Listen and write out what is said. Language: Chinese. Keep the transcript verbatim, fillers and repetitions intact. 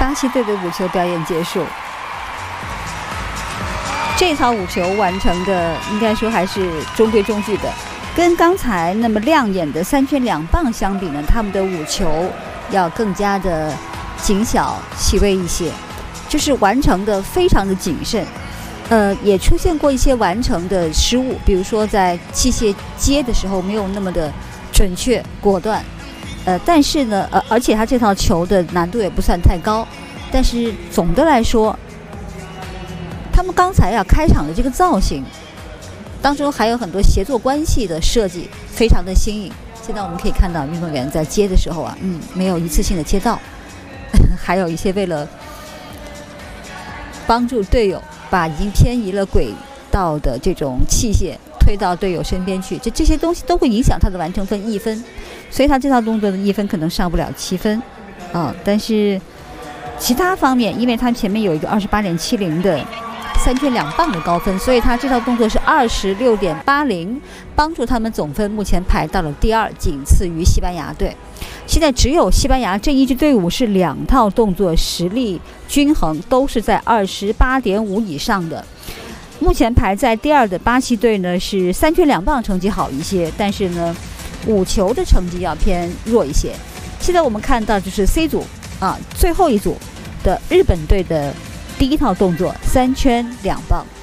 巴西队的舞球表演结束。这套舞球完成的应该说还是中规中矩的，跟刚才那么亮眼的三圈两棒相比呢，他们的舞球要更加的谨小细微一些，就是完成的非常的谨慎。呃，也出现过一些完成的失误，比如说在器械接的时候没有那么的准确果断。呃，但是呢，呃，而且他这套球的难度也不算太高，但是总的来说，他们刚才啊开场的这个造型当中还有很多协作关系的设计，非常的新颖。现在我们可以看到运动员在接的时候啊，嗯，没有一次性的接到，还有一些为了帮助队友把已经偏移了轨道的这种器械推到队友身边去，这这些东西都会影响他的完成分一分，所以他这套动作的一分可能上不了七分啊。但是其他方面，因为他前面有一个二十八点七零的三圈两棒的高分，所以他这套动作是二十六点八零，帮助他们总分目前排到了第二，仅次于西班牙队。现在只有西班牙这一支队伍是两套动作实力均衡，都是在二十八点五以上的。目前排在第二的巴西队呢是三圈两棒成绩好一些，但是呢舞球的成绩要偏弱一些。现在我们看到就是 C 组啊最后一组的日本队的第一套动作三圈两棒。